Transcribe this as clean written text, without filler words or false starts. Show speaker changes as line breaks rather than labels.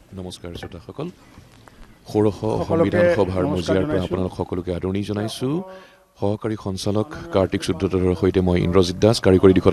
নমস্কাৰ শ্ৰোতাসকল ষোড়শ সংবিধান সভাৰ মজিয়াৰ পৰা আপোনালোক সকলোকে আদৰণি জনাইছোঁ সহকাৰী সঞ্চালক কাৰ্তিক শুদ্ধধৰৰ সৈতে মই ইন্দ্ৰজিৎ দাস কাৰিকৰী দিশত